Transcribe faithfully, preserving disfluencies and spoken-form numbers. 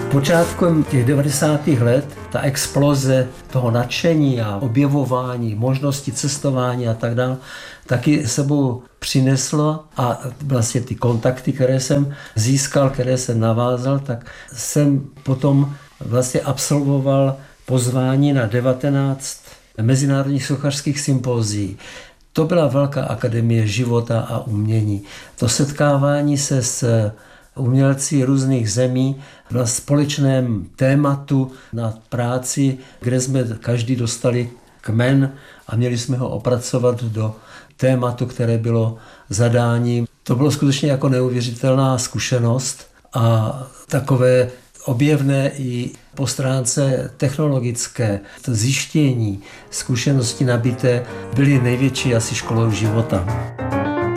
Počátkem těch devadesátých let ta exploze toho nadšení a objevování, možnosti cestování a tak dále, taky sebou přineslo a vlastně ty kontakty, které jsem získal, které jsem navázal, tak jsem potom vlastně absolvoval pozvání na devatenáct mezinárodních sochařských sympózií. To byla velká akademie života a umění. To setkávání se s umělci různých zemí na společném tématu, na práci, kde jsme každý dostali kmen a měli jsme ho opracovat do tématu, které bylo zadáním. To bylo skutečně jako neuvěřitelná zkušenost a takové objevné i po stránce technologické. To zjištění, zkušenosti nabité byly největší asi školou života.